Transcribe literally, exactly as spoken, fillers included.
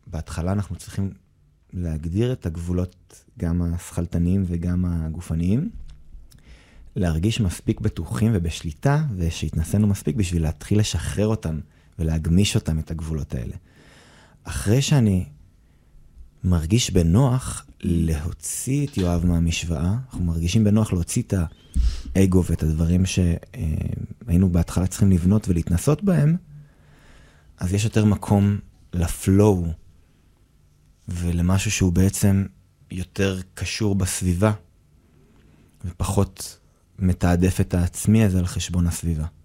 בהתחלה אנחנו צריכים להגדיר את הגבולות, גם השכלתניים וגם הגופניים, להרגיש מספיק בטוחים ובשליטה, ושהתנסינו מספיק בשביל להתחיל לשחרר אותם, ולהגמיש אותם את הגבולות האלה. אחרי שאני מרגיש בנוח להוציא את יואב מהמשוואה, אנחנו מרגישים בנוח להוציא את האגו ואת הדברים שהיינו בהתחלה צריכים לבנות ולהתנסות בהם, אז יש יותר מקום לפלואו, ולמשהו שהוא בעצם יותר קשור בסביבה, ופחות מתעדף את העצמי הזה על חשבון הסביבה.